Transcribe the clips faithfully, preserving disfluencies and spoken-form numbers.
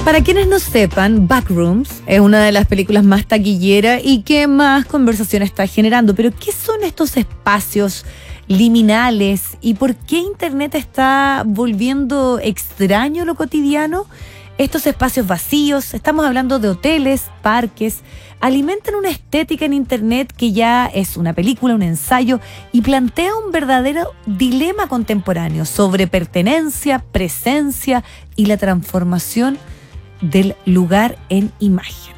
Para quienes no sepan, Backrooms es una de las películas más taquilleras y que más conversación está generando. Pero, ¿qué son estos espacios liminales y por qué Internet está volviendo extraño lo cotidiano? Estos espacios vacíos, estamos hablando de hoteles, parques, alimentan una estética en Internet que ya es una película, un ensayo, y plantea un verdadero dilema contemporáneo sobre pertenencia, presencia y la transformación del lugar en imagen.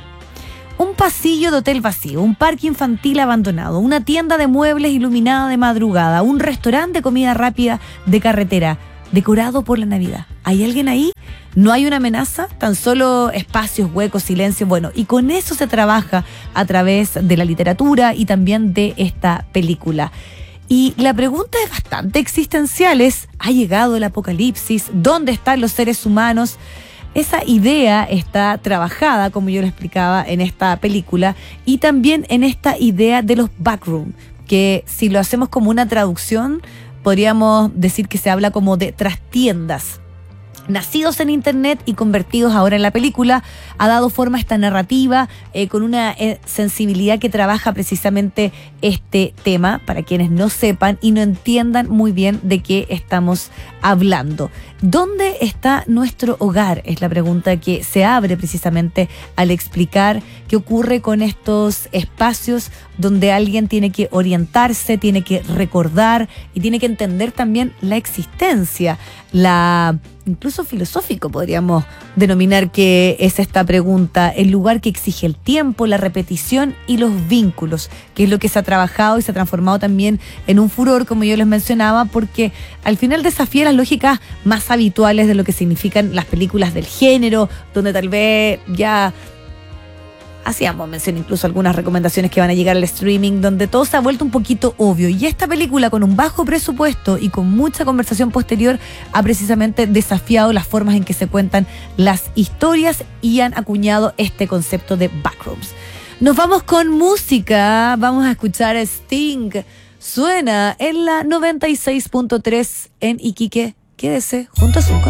Un pasillo de hotel vacío, un parque infantil abandonado, una tienda de muebles iluminada de madrugada, un restaurante de comida rápida de carretera, decorado por la Navidad. ¿Hay alguien ahí? ¿No hay una amenaza? Tan solo espacios, huecos, silencios. Bueno, y con eso se trabaja a través de la literatura y también de esta película. Y la pregunta es bastante existencial, es, ¿ha llegado el apocalipsis? ¿Dónde están los seres humanos? Esa idea está trabajada, como yo lo explicaba, en esta película y también en esta idea de los backrooms, que si lo hacemos como una traducción, podríamos decir que se habla como de trastiendas. Nacidos en Internet y convertidos ahora en la película, ha dado forma a esta narrativa eh, con una eh, sensibilidad que trabaja precisamente este tema, para quienes no sepan y no entiendan muy bien de qué estamos hablando. ¿Dónde está nuestro hogar? Es la pregunta que se abre precisamente al explicar qué ocurre con estos espacios donde alguien tiene que orientarse, tiene que recordar y tiene que entender también la existencia, la incluso filosófico podríamos denominar que es esta pregunta, el lugar que exige el tiempo, la repetición y los vínculos, que es lo que se ha trabajado y se ha transformado también en un furor, como yo les mencionaba, porque al final desafía las lógicas más habituales de lo que significan las películas del género, donde tal vez ya hacíamos mención incluso algunas recomendaciones que van a llegar al streaming, donde todo se ha vuelto un poquito obvio. Y esta película, con un bajo presupuesto y con mucha conversación posterior, ha precisamente desafiado las formas en que se cuentan las historias y han acuñado este concepto de backrooms. Nos vamos con música. Vamos a escuchar a Sting. Suena en la noventa y seis punto tres en Iquique. Quédese junto a Zucca.